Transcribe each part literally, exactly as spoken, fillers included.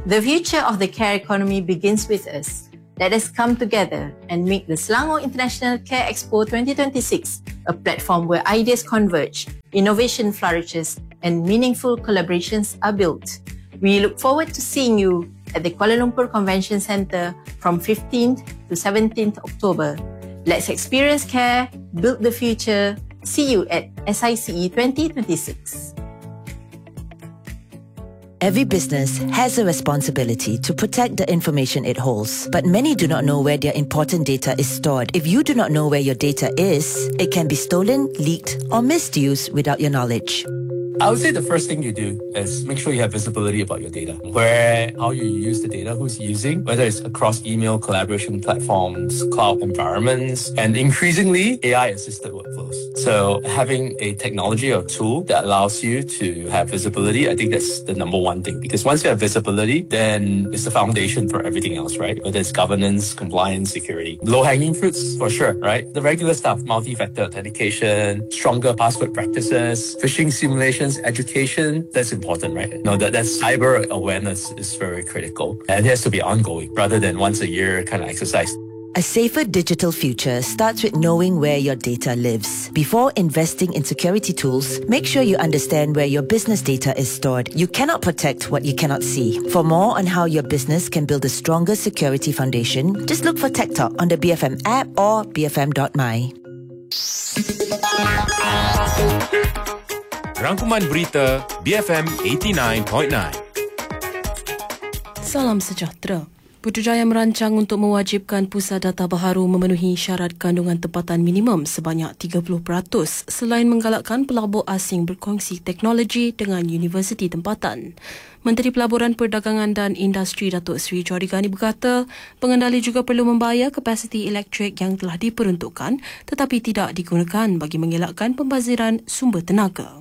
The future of the care economy begins with us. Let us come together and make the Selangor International Care Expo twenty twenty-six a platform where ideas converge, innovation flourishes, and meaningful collaborations are built. We look forward to seeing you at the Kuala Lumpur Convention Centre from fifteenth to seventeenth October. Let's experience care, build the future. See you at S I C E twenty twenty-six. Every business has a responsibility to protect the information it holds, but many do not know where their important data is stored. If you do not know where your data is, it can be stolen, leaked, or misused without your knowledge. I would say the first thing you do is make sure you have visibility about your data. Where, how you use the data, who's using, whether it's across email, collaboration platforms, cloud environments, and increasingly A I-assisted workflows. So having a technology or tool that allows you to have visibility, I think that's the number one thing. Because once you have visibility, then it's the foundation for everything else, right? Whether it's governance, compliance, security. Low-hanging fruits, for sure, right? The regular stuff, multi-factor authentication, stronger password practices, phishing simulation, education, that's important, right? No, that, that cyber awareness is very critical. And it has to be ongoing rather than once a year kind of exercise. A safer digital future starts with knowing where your data lives. Before investing in security tools, make sure you understand where your business data is stored. You cannot protect what you cannot see. For more on how your business can build a stronger security foundation, just look for Tech Talk on the B F M app or b f m dot m y. Rangkuman berita B F M eighty-nine point nine. Salam sejahtera. Putrajaya merancang untuk mewajibkan pusat data baharu memenuhi syarat kandungan tempatan minimum sebanyak tiga puluh peratus selain menggalakkan pelabur asing berkongsi teknologi dengan universiti tempatan. Menteri Pelaburan Perdagangan dan Industri Datuk Seri Johari Ghani berkata, pengendali juga perlu membayar kapasiti elektrik yang telah diperuntukkan tetapi tidak digunakan bagi mengelakkan pembaziran sumber tenaga.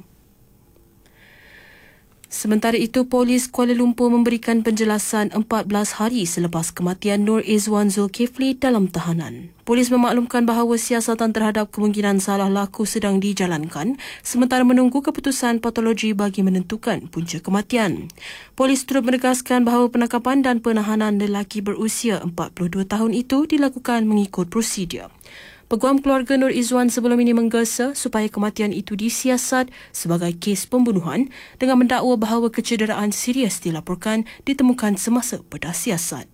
Sementara itu, Polis Kuala Lumpur memberikan penjelasan empat belas hari selepas kematian Nur Izwan Zulkifli dalam tahanan. Polis memaklumkan bahawa siasatan terhadap kemungkinan salah laku sedang dijalankan sementara menunggu keputusan patologi bagi menentukan punca kematian. Polis turut menegaskan bahawa penangkapan dan penahanan lelaki berusia empat puluh dua tahun itu dilakukan mengikut prosedur. Peguam keluarga Nur Izwan sebelum ini menggesa supaya kematian itu disiasat sebagai kes pembunuhan dengan mendakwa bahawa kecederaan serius dilaporkan ditemukan semasa bedah siasat.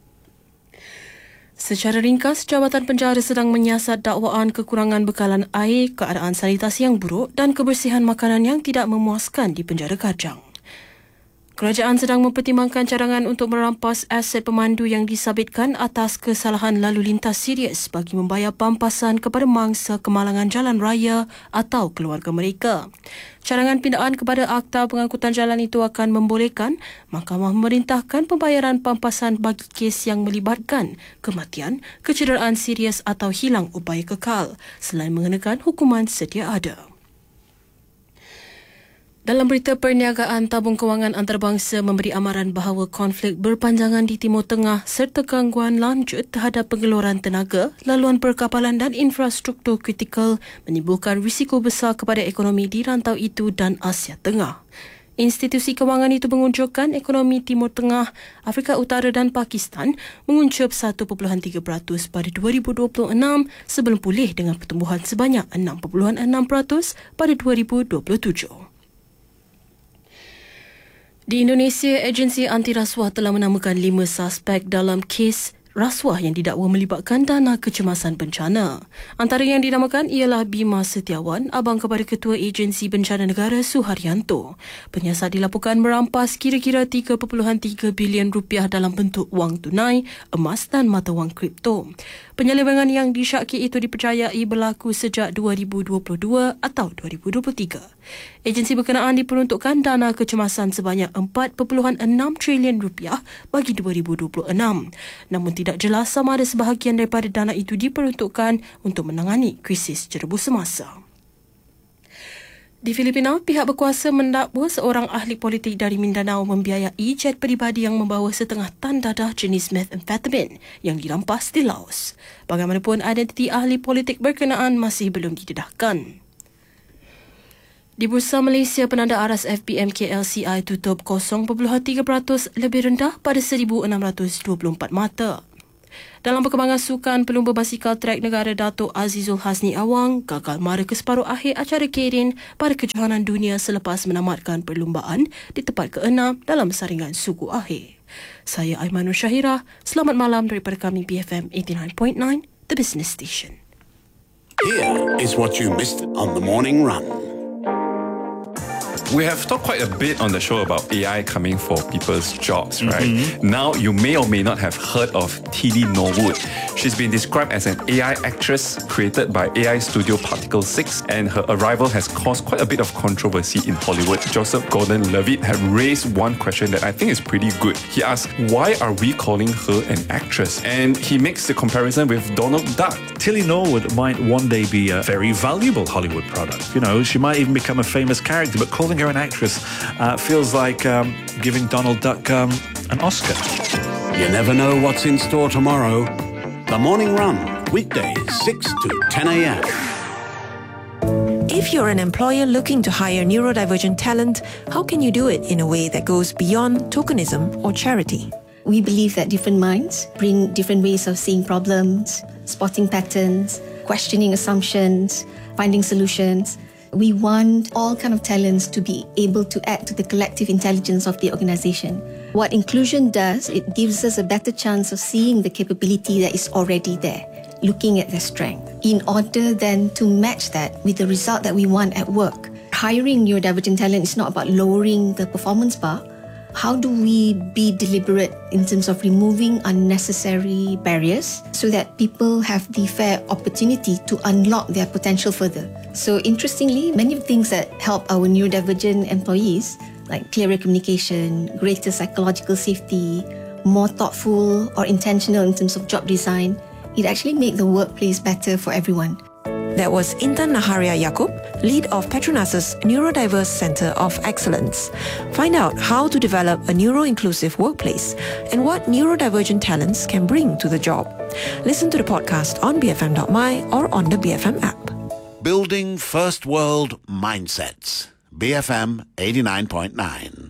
Secara ringkas, Jabatan Penjara sedang menyiasat dakwaan kekurangan bekalan air, keadaan sanitasi yang buruk dan kebersihan makanan yang tidak memuaskan di penjara Kajang. Kerajaan sedang mempertimbangkan cadangan untuk merampas aset pemandu yang disabitkan atas kesalahan lalu lintas serius bagi membayar pampasan kepada mangsa kemalangan jalan raya atau keluarga mereka. Cadangan pindaan kepada Akta Pengangkutan Jalan itu akan membolehkan Mahkamah memerintahkan pembayaran pampasan bagi kes yang melibatkan kematian, kecederaan serius atau hilang upaya kekal selain mengenakan hukuman sedia ada. Dalam berita perniagaan, tabung kewangan antarabangsa memberi amaran bahawa konflik berpanjangan di Timur Tengah serta gangguan lanjut terhadap pengeluaran tenaga, laluan perkapalan dan infrastruktur kritikal menimbulkan risiko besar kepada ekonomi di rantau itu dan Asia Tengah. Institusi kewangan itu mengunjukkan ekonomi Timur Tengah, Afrika Utara dan Pakistan menguncup satu perpuluhan tiga peratus pada dua ribu dua puluh enam sebelum pulih dengan pertumbuhan sebanyak enam perpuluhan enam peratus pada dua ribu dua puluh tujuh. Di Indonesia, agensi anti rasuah telah menamakan lima suspek dalam kes rasuah yang didakwa melibatkan dana kecemasan bencana. Antara yang dinamakan ialah Bima Setiawan, abang kepada Ketua Agensi Bencana Negara Suharyanto. Penyiasat dilaporkan merampas kira-kira tiga perpuluhan tiga bilion rupiah dalam bentuk wang tunai, emas dan mata wang kripto. Penyelewengan yang disyaki itu dipercayai berlaku sejak dua ribu dua puluh dua atau dua ribu dua puluh tiga. Agensi berkenaan diperuntukkan dana kecemasan sebanyak empat perpuluhan enam trilion rupiah bagi dua ribu dua puluh enam. Namun tidak jelas sama ada sebahagian daripada dana itu diperuntukkan untuk menangani krisis jerebus semasa. Di Filipina, pihak berkuasa mendakwa seorang ahli politik dari Mindanao membiayai jet peribadi yang membawa setengah tan dadah jenis methamphetamine yang dirampas di Laos. Bagaimanapun, identiti ahli politik berkenaan masih belum didedahkan. Di Bursa Malaysia, penanda aras F B M K L C I tutup kosong perpuluhan tiga peratus lebih rendah pada seribu enam ratus dua puluh empat mata. Dalam perkembangan sukan, pelumba basikal trek negara Dato' Azizul Hasni Awang gagal mara ke separuh akhir acara Keirin pada kejohanan dunia selepas menamatkan perlumbaan di tempat keenam dalam saringan suku akhir. Saya Aimanur Syahira, selamat malam daripada kami B F M eighty-nine point nine, The Business Station. Here is what you missed on the morning run. We have talked quite a bit on the show about A I coming for people's jobs, right? Mm-hmm. Now, you may or may not have heard of Tilly Norwood. She's been described as an A I actress created by A I studio Particle six, and her arrival has caused quite a bit of controversy in Hollywood. Joseph Gordon-Levitt had raised one question that I think is pretty good. He asked, why are we calling her an actress? And he makes the comparison with Donald Duck. Tilly Norwood might one day be a very valuable Hollywood product. You know, she might even become a famous character, but calling her an actress uh, feels like um, giving Donald Duck um, an Oscar. You never know what's in store tomorrow. The Morning Run, weekdays six to ten a.m. If you're an employer looking to hire neurodivergent talent, how can you do it in a way that goes beyond tokenism or charity? We believe that different minds bring different ways of seeing problems, spotting patterns, questioning assumptions, finding solutions. We want all kind of talents to be able to add to the collective intelligence of the organisation. What inclusion does, it gives us a better chance of seeing the capability that is already there, looking at their strength, in order then to match that with the result that we want at work. Hiring neurodivergent talent is not about lowering the performance bar. How do we be deliberate in terms of removing unnecessary barriers so that people have the fair opportunity to unlock their potential further? So interestingly, many of the things that help our neurodivergent employees, like clearer communication, greater psychological safety, more thoughtful or intentional in terms of job design, it actually makes the workplace better for everyone. That was Intan Naharia Yaakob, lead of Petronas's Neurodiverse Centre of Excellence. Find out how to develop a neuro-inclusive workplace and what neurodivergent talents can bring to the job. Listen to the podcast on b f m dot m y or on the B F M app. Building First World Mindsets. B F M eighty-nine point nine.